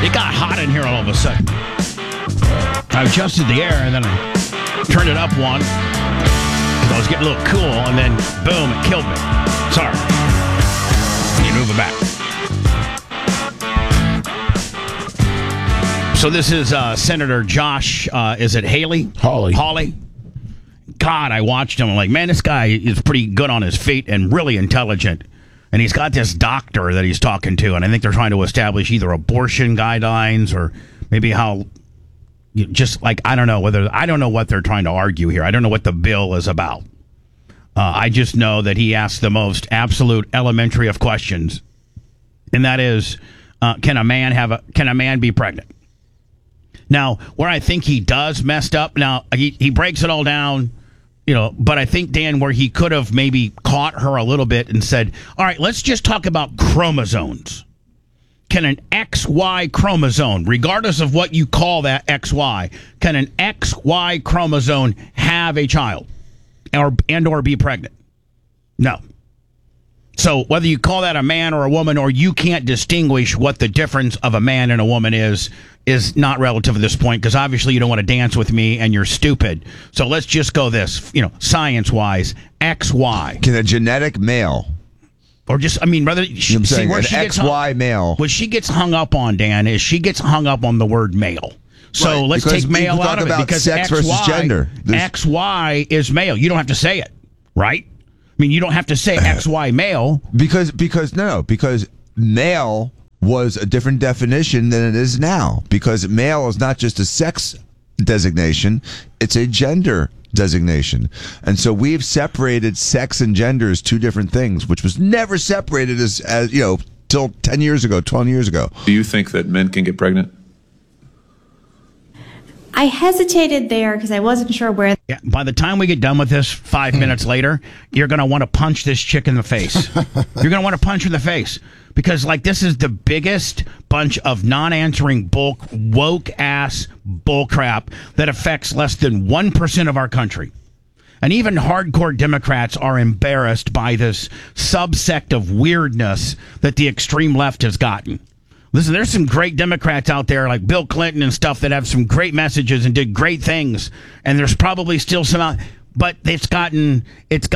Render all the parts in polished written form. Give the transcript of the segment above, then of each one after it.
It got hot in here all of a sudden. I adjusted the air and then I turned it up one. I was getting a little cool and then boom, it killed me. Sorry. You move it back. So this is Senator Josh, is it Haley? Hawley. God, I watched him. I'm like, man, this guy is pretty good on his feet and really intelligent. And he's got this doctor that he's talking to, and I think they're trying to establish either abortion guidelines or maybe how, just like, I don't know what they're trying to argue here. I don't know what the bill is about. I just know that he asked the most absolute elementary of questions, and that is, can a man be pregnant? Now, where I think he does messed up, now he breaks it all down. But I think, Dan, where he could have maybe caught her a little bit and said, all right, let's just talk about chromosomes. Can an XY chromosome, regardless of what you call that XY, can an XY chromosome have a child or be pregnant? No. So whether you call that a man or a woman, or you can't distinguish what the difference of a man and a woman is not relative at this point, because obviously you don't want to dance with me and you're stupid. So let's just go this, science-wise, XY. Can a genetic male, or just, whether she, an see where she XY male, what she gets hung up on, Dan, is she gets hung up on the word male. So right, let's take male out of it, because sex XY, versus gender. XY is male. You don't have to say it, right? You don't have to say XY male. Because male was a different definition than it is now. Because male is not just a sex designation, it's a gender designation. And so we've separated sex and gender as two different things, which was never separated as till 10 years ago, 20 years ago. Do you think that men can get pregnant? I hesitated there because I wasn't sure where. Yeah, by the time we get done with this 5 minutes later, you're going to want to punch this chick in the face. You're going to want to punch her in the face. Because, this is the biggest bunch of non-answering woke-ass bullcrap that affects less than 1% of our country. And even hardcore Democrats are embarrassed by this subsect of weirdness that the extreme left has gotten. Listen, there's some great Democrats out there like Bill Clinton and stuff that have some great messages and did great things. And there's probably still some out, but it's turned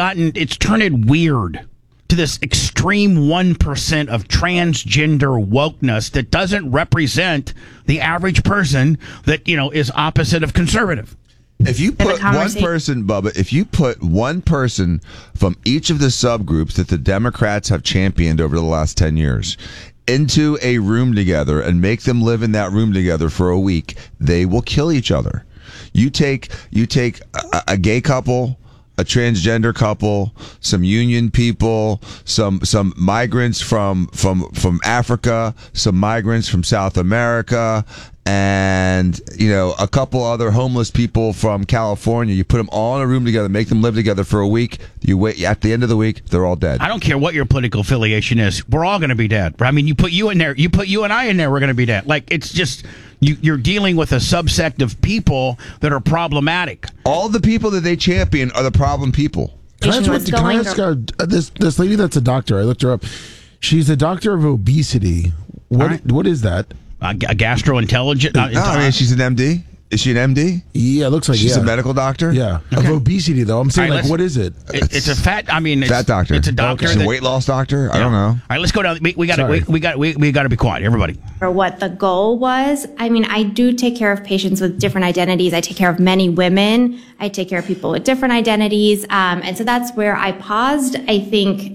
weird to this extreme 1% of transgender wokeness that doesn't represent the average person that, is opposite of conservative. If you put one person, Bubba, if you put one person from each of the subgroups that the Democrats have championed over the last 10 years into a room together and make them live in that room together for a week, they will kill each other. You take a gay couple, a transgender couple, some union people, some migrants from Africa, some migrants from South America, and a couple other homeless people from California. You put them all in a room together, make them live together for a week. You wait, at the end of the week, they're all dead. I don't care what your political affiliation is. We're all going to be dead. You put you in there, you put you and I in there, we're going to be dead. It's just you're dealing with a subsect of people that are problematic. All the people that they champion are the problem people. Can I ask this lady that's a doctor? I looked her up. She's a doctor of obesity. What is that? A gastroenterologist. She's an MD. Is she an MD? Yeah, it looks like she's a medical doctor. Yeah, okay. Of obesity though. I'm saying, what is it? It's a fat. Fat doctor. It's a doctor. She's a weight loss doctor. Yeah. I don't know. All right, let's go down. We got to be quiet, everybody. Or what the goal was. I do take care of patients with different identities. I take care of many women. I take care of people with different identities, and so that's where I paused. I think.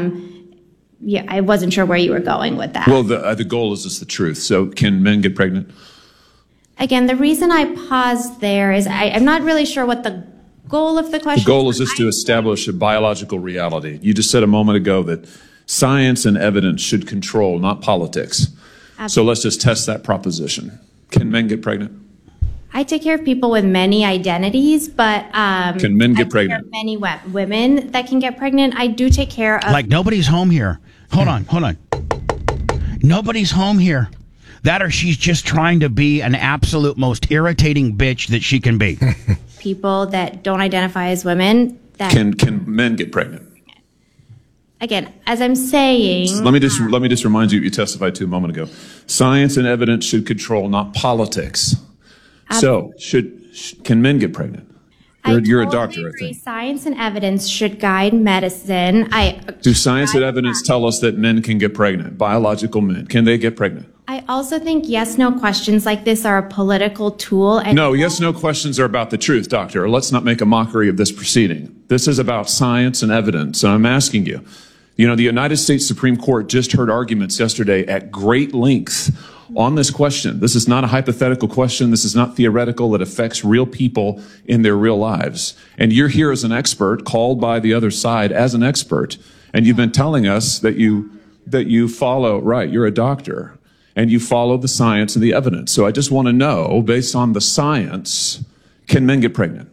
I wasn't sure where you were going with that. Well, the goal is just the truth. So can men get pregnant? Again, the reason I paused there is I'm not really sure what the goal of the question is. The goal is just to establish a biological reality. You just said a moment ago that science and evidence should control, not politics. Absolutely. So let's just test that proposition. Can men get pregnant? I take care of people with many identities, but can men get pregnant? Many women that can get pregnant. I do take care of. Nobody's home here. Hold on. Nobody's home here. That or she's just trying to be an absolute most irritating bitch that she can be. People that don't identify as women. Can men get pregnant? again, as I'm saying, let me just remind you what you testified to a moment ago. Science and evidence should control, not politics. So, can men get pregnant? You're a doctor, I think. Science and evidence should guide medicine. Do science and evidence tell us that men can get pregnant? Biological men, can they get pregnant? I also think yes/no questions like this are a political tool. And no, yes/no questions are about the truth, doctor. Let's not make a mockery of this proceeding. This is about science and evidence, and I'm asking you. You know, the United States Supreme Court just heard arguments yesterday at great length on this question. This is not a hypothetical question. This is not theoretical. It affects real people in their real lives. And you're here as an expert, called by the other side as an expert, and you've been telling us that you follow, right, you're a doctor, and you follow the science and the evidence. So I just want to know, based on the science, can men get pregnant?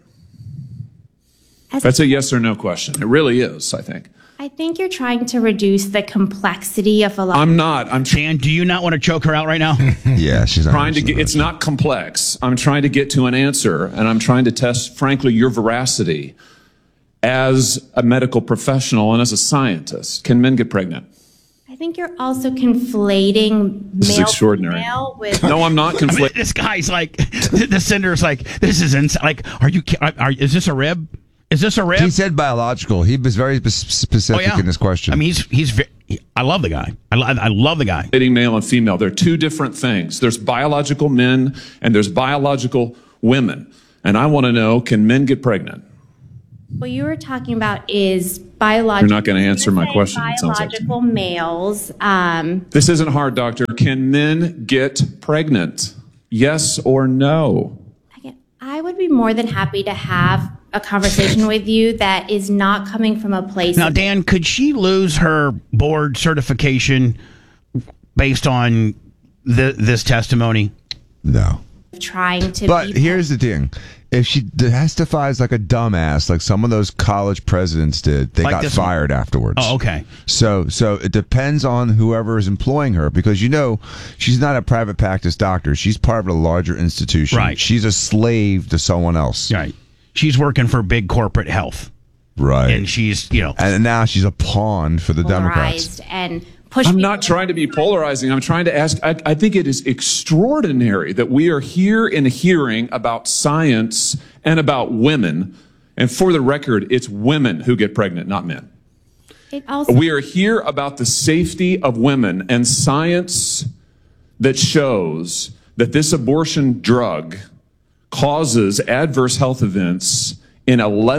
That's a yes or no question. It really is, I think. I think you're trying to reduce the complexity of a lot. I'm not. Dan, do you not want to choke her out right now? Yeah, she's not trying to get. It's not complex. I'm trying to get to an answer, and I'm trying to test, frankly, your veracity as a medical professional and as a scientist. Can men get pregnant? I think you're also conflating this is extraordinary. Male with. No, I'm not conflating. I mean, this guy's like, the senator's like, this is like, is this a rib? Is this a rib? He said biological. He was very specific in his question. I mean, I love the guy. I love the guy. Male and female. They're two different things. There's biological men and there's biological women. And I want to know, can men get pregnant? What you were talking about is biological. You're not going to answer my question. Biological males. This isn't hard, doctor. Can men get pregnant? Yes or no? I would be more than happy to have a conversation with you that is not coming from a place. Now, Dan, could she lose her board certification based on this testimony? No. Trying to. But here's the thing: if she testifies like a dumbass, like some of those college presidents did, they got fired afterwards. Oh, okay. So it depends on whoever is employing her, because she's not a private practice doctor. She's part of a larger institution. Right. She's a slave to someone else. Right. She's working for big corporate health. Right. And she's, and now she's a pawn for the Democrats. And I'm not trying to be polarizing. I'm trying to ask. I think it is extraordinary that we are here in a hearing about science and about women. And for the record, it's women who get pregnant, not men. We are here about the safety of women and science that shows that this abortion drug causes adverse health events in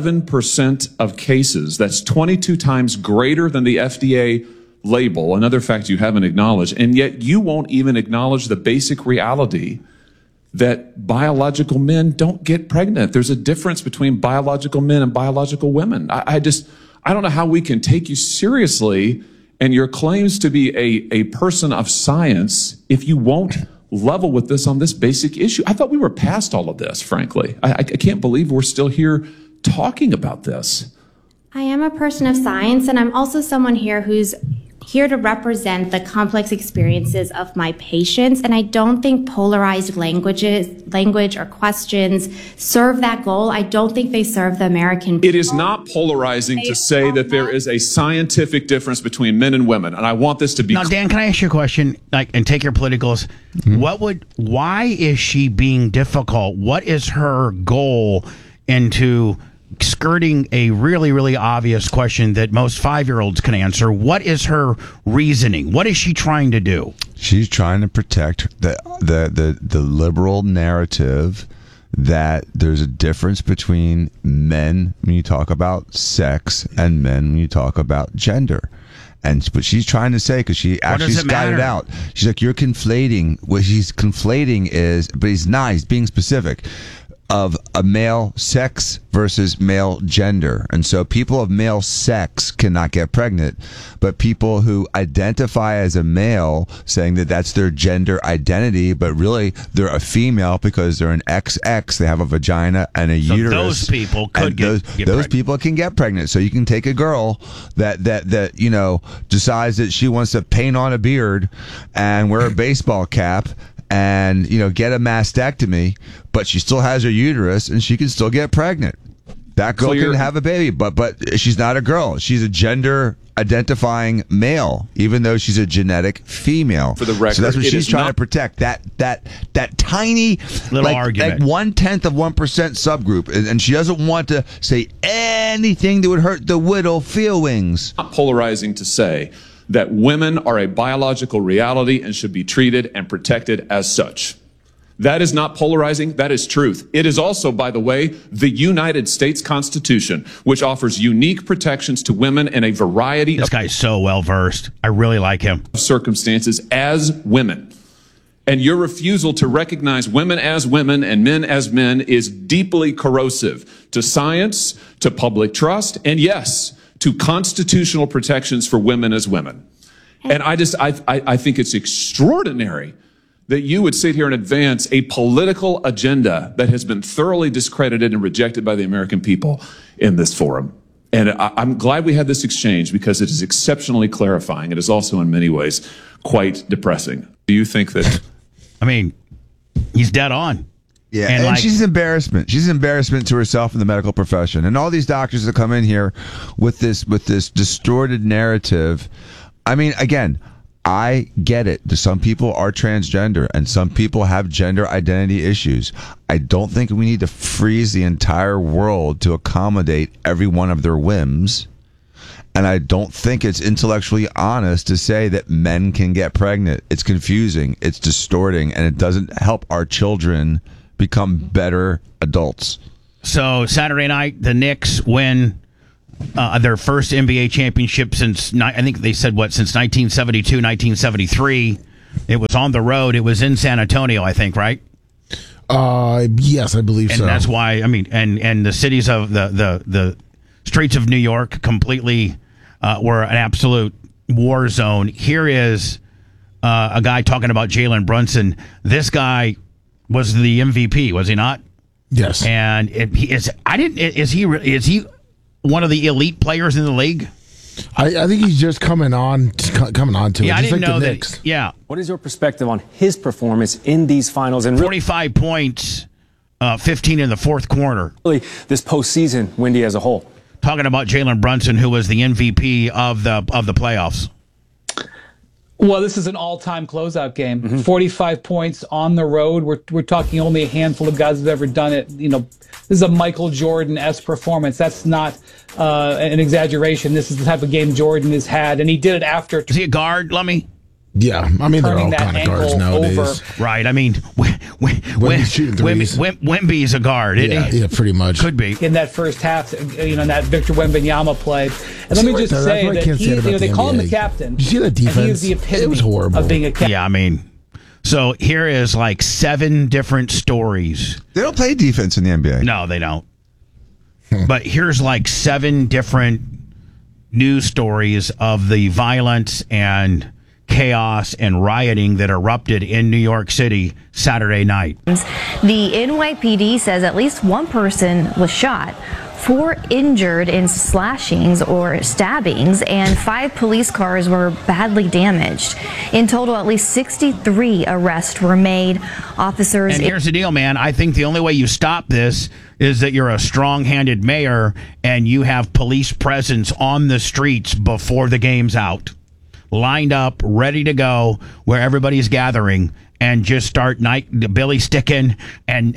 11% of cases. That's 22 times greater than the FDA label, another fact you haven't acknowledged, and yet you won't even acknowledge the basic reality that biological men don't get pregnant. There's a difference between biological men and biological women. I don't know how we can take you seriously and your claims to be a person of science if you won't level with this on this basic issue. I thought we were past all of this, frankly. I can't believe we're still here talking about this. I am a person of science, and I'm also someone here who's here to represent the complex experiences of my patients, and I don't think polarized language or questions serve that goal. I don't think they serve the American people. It is not polarizing to say that there is a scientific difference between men and women, and I want this to be Now, Dan, can I ask you a question, and take your politicals? Mm-hmm. Why is she being difficult? What is her goal into skirting a really, really obvious question that most 5-year-olds can answer? What is her reasoning? What is she trying to do? She's trying to protect the liberal narrative that there's a difference between men when you talk about sex and men when you talk about gender. But she's trying to say, because she actually got it out. She's like, you're conflating. What she's conflating is, but he's not. He's being specific. Of a male sex versus male gender. And so people of male sex cannot get pregnant, but people who identify as a male, saying that that's their gender identity, but really they're a female because they're an XX, they have a vagina and a uterus. Those people could get those people can get pregnant. So you can take a girl that decides that she wants to paint on a beard and wear a baseball cap and get a mastectomy, but she still has her uterus and she can still get pregnant. That girl can have a baby, but she's not a girl. She's a gender identifying male, even though she's a genetic female. For the record, so that's what she's trying to protect. That tiny little argument, like 0.1% of 1% subgroup, and she doesn't want to say anything that would hurt the widow feelings. Not polarizing to say that women are a biological reality and should be treated and protected as such. That is not polarizing. That is truth. It is also, by the way, the United States Constitution, which offers unique protections to women in a variety This guy's so well versed. I really like him. of circumstances as women. And your refusal to recognize women as women and men as men is deeply corrosive to science, to public trust, and yes, to constitutional protections for women as women. And I think it's extraordinary that you would sit here and advance a political agenda that has been thoroughly discredited and rejected by the American people in this forum. And I'm glad we had this exchange because it is exceptionally clarifying. It is also in many ways quite depressing. Do you think that? I mean, he's dead on. Yeah, and she's an embarrassment. She's an embarrassment to herself and the medical profession. And all these doctors that come in here with this distorted narrative. I mean, again, I get it. Some people are transgender and some people have gender identity issues. I don't think we need to freeze the entire world to accommodate every one of their whims. And I don't think it's intellectually honest to say that men can get pregnant. It's confusing, it's distorting, and it doesn't help our children become better adults. So Saturday night, the Knicks win their first NBA championship since, I think they said, since 1972, 1973. It was on the road. It was in San Antonio, I think, right? Yes, I believe so. And that's why, I mean, and the cities of the streets of New York completely were an absolute war zone. Here is a guy talking about Jalen Brunson. This guy was the MVP, was he not? Yes. And is he one of the elite players in the league? I think he's just coming on to it. Yeah, I didn't know that. Knicks. Yeah. What is your perspective on his performance in these finals? And 45 points, 15 in the fourth quarter. Really, this postseason, Wendy, as a whole. Talking about Jalen Brunson, who was the MVP of the playoffs. Well, this is an all-time closeout game. 45 points on the road. We're talking only a handful of guys have ever done it. You know, this is a Michael Jordan-esque performance. That's not an exaggeration. This is the type of game Jordan has had, and he did it after. Is he a guard, Lummy? Yeah, I mean they're all kind of guards nowadays. Over. Right. I mean, Wemby's a guard, isn't he? Yeah, pretty much. Could be. In that first half, you know, that Victor Wembanyama play. And let me just say that they call him the captain. Did you see that defense? He is the epitome it was horrible. of being a captain. Yeah, I mean, so here is like 7 different stories. They don't play defense in the NBA. No, they don't. But here's like 7 different news stories of the violence and chaos and rioting that erupted in New York City Saturday night. The NYPD says at least one person was shot, 4 injured in slashings or stabbings, and 5 police cars were badly damaged. In total, at least 63 arrests were made. Officers. And here's the deal, man. I think the only way you stop this is that you're a strong-handed mayor and you have police presence on the streets before the game's out, lined up, ready to go where everybody's gathering, and just start Billy sticking and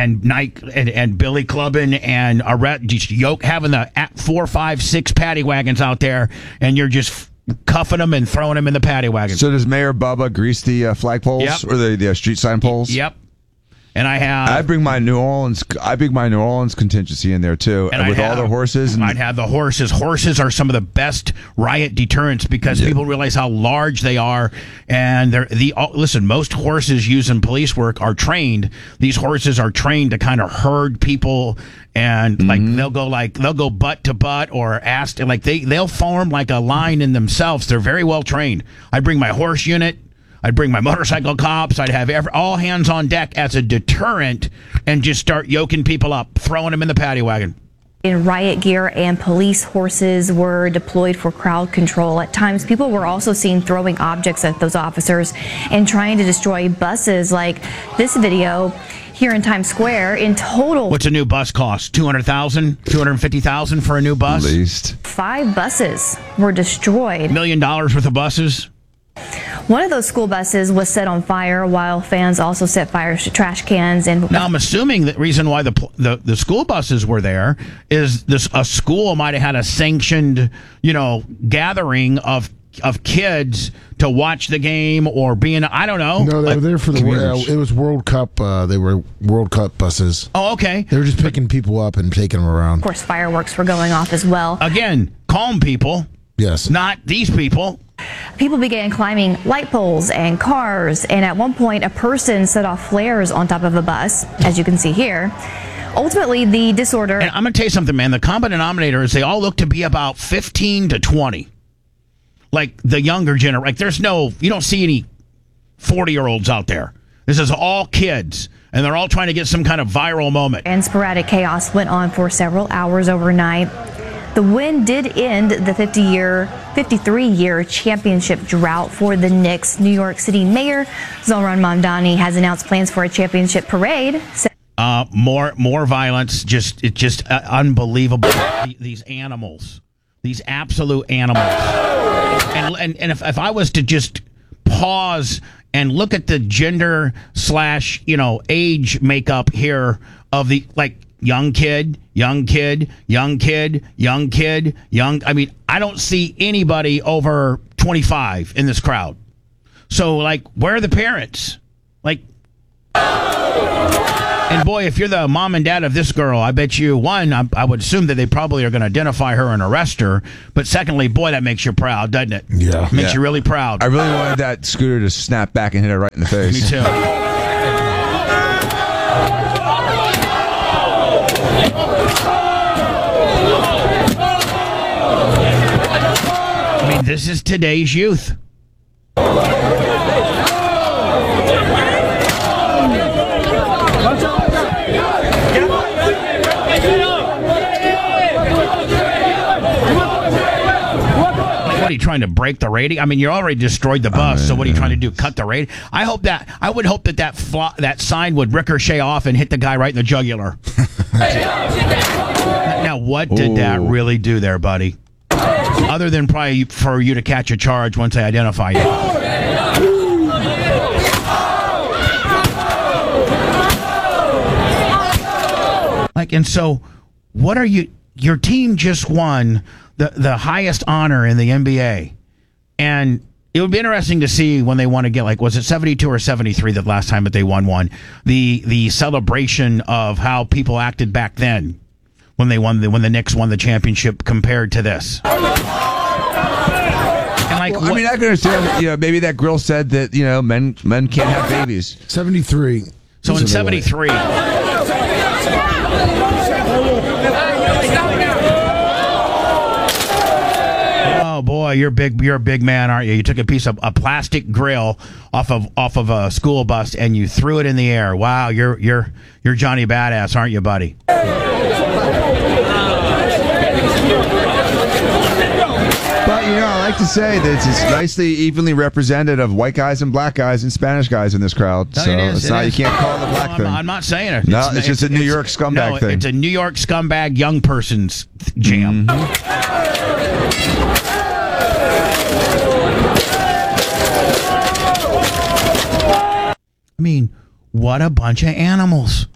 Billy clubbing and just having the 4, 5, 6 paddy wagons out there, and you're just cuffing them and throwing them in the paddy wagon. So does Mayor Bubba grease the flagpoles or the street sign poles? Yep. And I bring my New Orleans contingency in there too, and with all the horses. I'd have the horses. Horses are some of the best riot deterrents because people realize how large they are, and listen. Most horses used in police work are trained. These horses are trained to kind of herd people, and they'll go butt to butt or ass to, they'll form like a line in themselves. They're very well trained. I bring my horse unit. I'd bring my motorcycle cops. I'd have all hands on deck as a deterrent and just start yoking people up, throwing them in the paddy wagon. In riot gear, and police horses were deployed for crowd control. At times, people were also seen throwing objects at those officers and trying to destroy buses. Like this video, here in Times Square. In total, what's a new bus cost? $200,000, $250,000 for a new bus? At least 5 buses were destroyed. $1 million worth of buses. One of those school buses was set on fire, while fans also set fire to trash cans. And now I'm assuming the reason why the school buses were there is a school might have had a sanctioned, gathering of kids to watch the game or I don't know. No, they were there for it was World Cup. They were World Cup buses. Oh, okay. They were just picking people up and taking them around. Of course, fireworks were going off as well. Again, calm people. Yes. Not these people. People began climbing light poles and cars, and at one point, a person set off flares on top of a bus, as you can see here. Ultimately, the disorder... And I'm going to tell you something, man. The common denominator is they all look to be about 15 to 20. Like the younger generation. Like you don't see any 40-year-olds out there. This is all kids, and they're all trying to get some kind of viral moment. And sporadic chaos went on for several hours overnight. The win did end the 53-year championship drought for the Knicks. New York City Mayor Zohran Mamdani has announced plans for a championship parade. More violence, it's just unbelievable. These animals, these absolute animals. And if I was to just pause and look at the gender / age makeup here of the young kid. I mean, I don't see anybody over 25 in this crowd. So, where are the parents? And boy, if you're the mom and dad of this girl, I bet you, one, I would assume that they probably are going to identify her and arrest her. But secondly, boy, that makes you proud, doesn't it? Yeah. Makes you really proud. I really wanted that scooter to snap back and hit her right in the face. Me too. I mean, this is today's youth. What are you trying to break the rating? I mean, you already destroyed the bus, so what are you trying to do? Cut the rating? I would hope that sign would ricochet off and hit the guy right in the jugular. Now, what did that really do there, buddy? Other than probably for you to catch a charge once they identify you. And so, what are you? Your team just won the highest honor in the NBA, and it would be interesting to see when they want to get was it 72 or 73 the last time that they won one? The celebration of how people acted back then when the Knicks won the championship compared to this. And I can understand. Maybe that girl said that men can't have babies. 73. So in 73. Oh boy, you're a big man, aren't you? You took a piece of a plastic grill off of a school bus and you threw it in the air. Wow, you're Johnny Badass, aren't you, buddy? But I like to say that it's nicely evenly represented of white guys and black guys and Spanish guys in this crowd. So you can't call it a black thing. I'm not saying it. No, it's just a New York scumbag thing. It's a New York scumbag young person's jam. I mean, what a bunch of animals.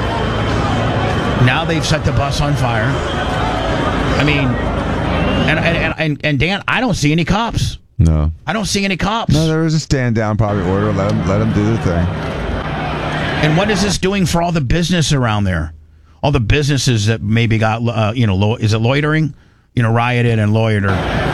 Now they've set the bus on fire. I mean, and Dan, I don't see any cops. No. I don't see any cops. No, there was a stand down probably order. Let them do the thing. And what is this doing for all the business around there? All the businesses that maybe got, is it loitering? Rioted and loitered.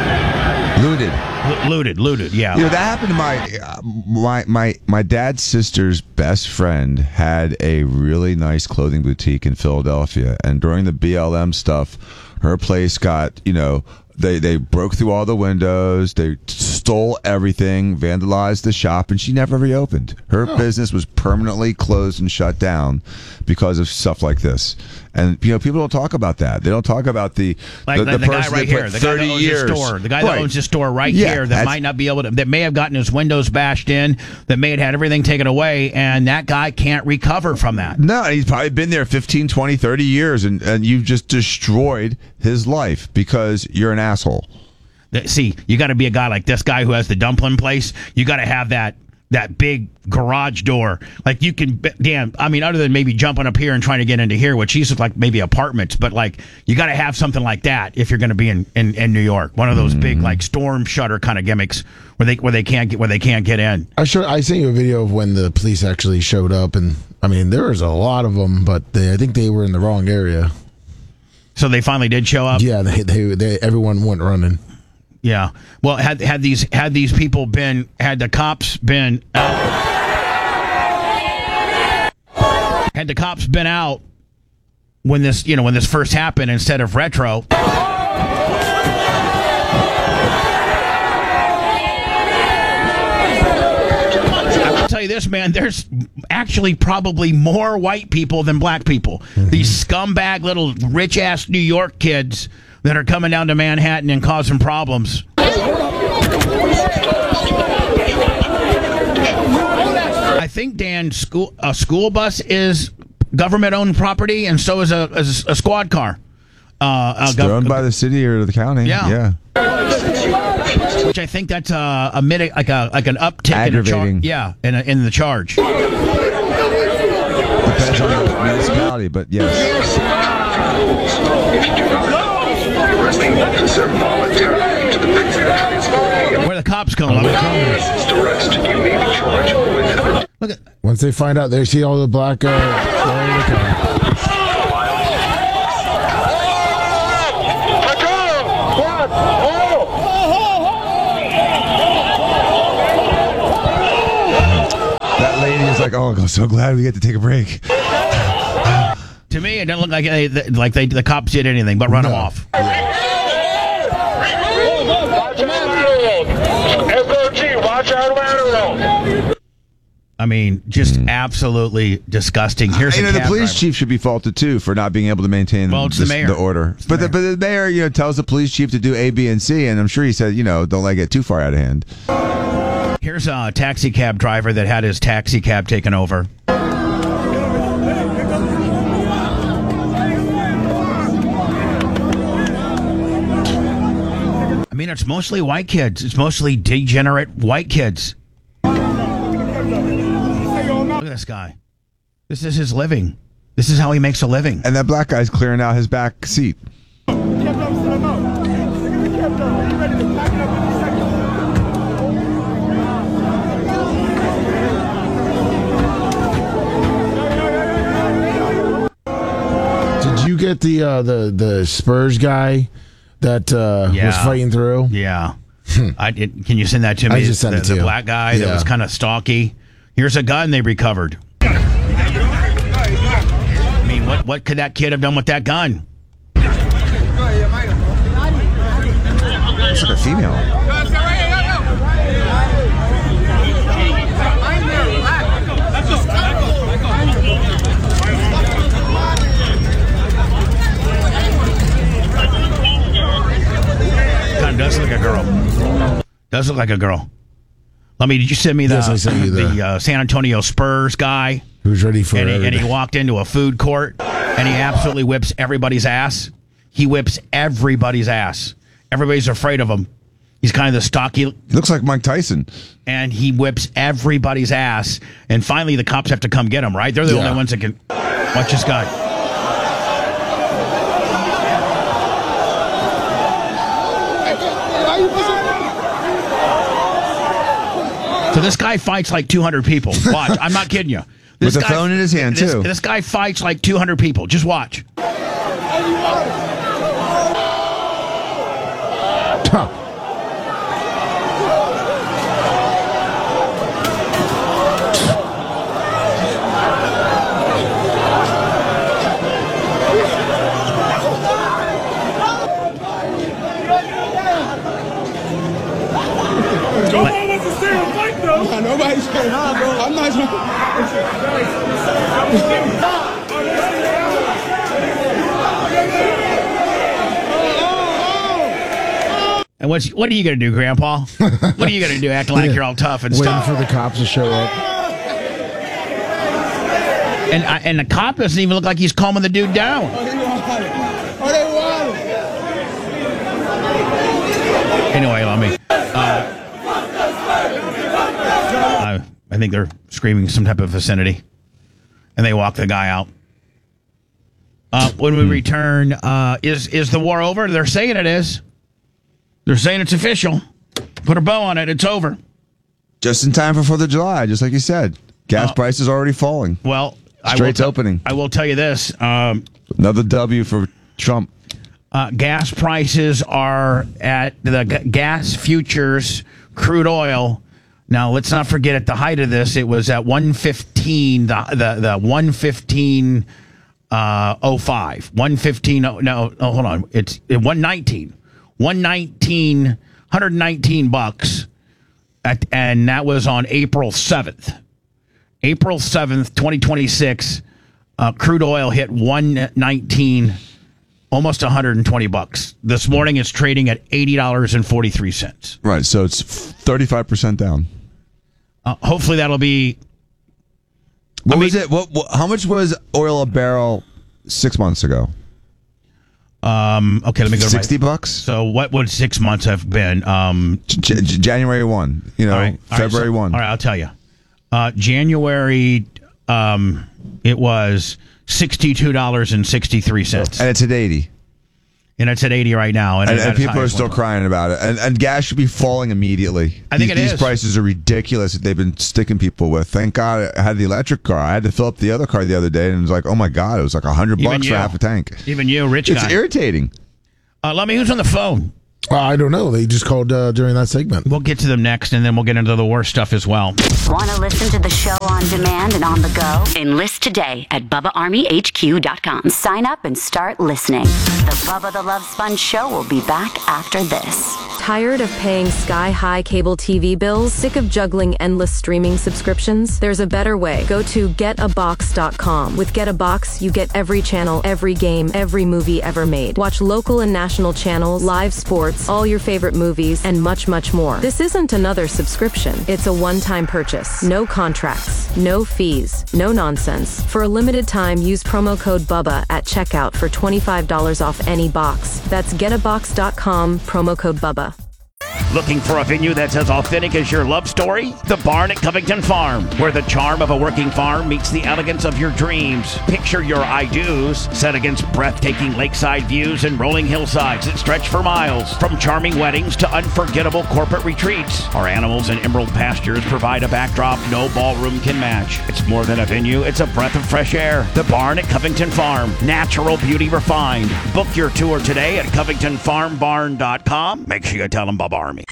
Looted, yeah. That happened to my dad's sister's best friend had a really nice clothing boutique in Philadelphia, and during the BLM stuff, her place got, they broke through all the windows, they stole everything, vandalized the shop, and she never reopened. Her business was permanently closed and shut down because of stuff like this. And people don't talk about that. They don't talk about the guy right here, the guy that owns the store, the guy that owns the store right here that might not be able to, that may have gotten his windows bashed in, that may have had everything taken away, and that guy can't recover from that. No, he's probably been there 15, 20, 30 years, and you've just destroyed his life because you're an asshole. See, you got to be a guy like this guy who has the dumpling place. You got to have that big garage door. Like you can, other than maybe jumping up here and trying to get into here, which is like maybe apartments, but like you got to have something like that if you're going to be in New York. One of those big like storm shutter kind of gimmicks where they can't get in. I sent you a video of when the police actually showed up, and I mean there was a lot of them, but I think they were in the wrong area. So they finally did show up. Yeah, they everyone went running. Yeah. Well, had the cops been out when this first happened instead of retro. I'll tell you this, man, there's actually probably more white people than black people. Mm-hmm. These scumbag little rich ass New York kids that are coming down to Manhattan and causing problems. I think, Dan, a school bus is government-owned property, and so is a squad car. They're owned by the city or the county. Yeah. Which I think that's an uptick aggravating. In the charge. Depends on the municipality, but yes. Where the cops come? Look at. Once they find out, they see all the black. That lady is like, "Oh, I'm so glad we get to take a break." To me, it doesn't look like the cops did anything but run them off. I mean, just absolutely disgusting. Here's the police chief should be faulted too for not being able to maintain the order. But the mayor, tells the police chief to do A, B, and C, and I'm sure he said, don't let it get too far out of hand. Here's a taxi cab driver that had his taxi cab taken over. I mean, it's mostly white kids. It's mostly degenerate white kids. Look at this guy. This is his living. This is how he makes a living. And that black guy's clearing out his back seat. Did you get the Spurs guy that was fighting through? Yeah. Can you send that to me? I just sent it to you. The black guy that was kind of stalky. Here's a gun they recovered. I mean, what could that kid have done with that gun? It's like a female. Kind of does look like a girl. Does look like a girl. Did you send me the San Antonio Spurs guy? Who's ready for it? And he walked into a food court, and he absolutely whips everybody's ass. He whips everybody's ass. Everybody's afraid of him. He's kind of the stocky. Looks like Mike Tyson. And he whips everybody's ass. And finally, the cops have to come get him, right? They're the only ones that can. Watch this guy. So this guy fights like 200 people. Watch. I'm not kidding you. With the phone in his hand, too. This guy fights like 200 people. Just watch. And what are you going to do, Grandpa? What are you going to do, acting like you're all tough and stuff? Waiting for the cops to show up. And the cop doesn't even look like he's calming the dude down. Anyway, let me. I think they're screaming some type of vicinity, and they walk the guy out. When we return, is the war over? They're saying it is. They're saying it's official. Put a bow on it. It's over. Just in time for 4th of July, just like you said. Gas prices already falling. Well, Straits opening. I will tell you this. Another W for Trump. Gas prices are at the gas futures, crude oil. Now, let's not forget at the height of this, it was at 115, the 115.05. 115, no, hold on. It's 119. 119 bucks. And that was on April 7th. April 7th, 2026, crude oil hit 119, almost 120 bucks. This morning it's trading at $80.43. Right, so it's 35% down. Hopefully that'll be... What was it? How much was oil a barrel 6 months ago? Okay, let me go to $60. So what would 6 months have been? January 1, February 1. All right, I'll tell you. January, it was $62.63. And it's at 80. And it's at 80 right now. And people are still crying about it. And gas should be falling immediately. I think these prices are ridiculous that they've been sticking people with. Thank God I had the electric car. I had to fill up the other car the other day, and it was like, oh my God, it was like $100 for half a tank. Even you, rich guy. It's irritating. Who's on the phone? I don't know. They just called during that segment. We'll get to them next, and then we'll get into the worst stuff as well. Want to listen to the show on demand and on the go? Enlist today at BubbaArmyHQ.com. Sign up and start listening. The Bubba the Love Sponge Show will be back after this. Tired of paying sky-high cable TV bills? Sick of juggling endless streaming subscriptions? There's a better way. Go to GetAbox.com. With GetAbox, you get every channel, every game, every movie ever made. Watch local and national channels, live sports, all your favorite movies, and much, much more. This isn't another subscription. It's a one-time purchase. No contracts, no fees, no nonsense. For a limited time, use promo code BUBBA at checkout for $25 off any box. That's GetAbox.com, promo code BUBBA. Looking for a venue that's as authentic as your love story? The Barn at Covington Farm, where the charm of a working farm meets the elegance of your dreams. Picture your I-dos set against breathtaking lakeside views and rolling hillsides that stretch for miles. From charming weddings to unforgettable corporate retreats, our animals and emerald pastures provide a backdrop no ballroom can match. It's more than a venue, it's a breath of fresh air. The Barn at Covington Farm, natural beauty refined. Book your tour today at CovingtonFarmBarn.com. Make sure you tell them Bob Army.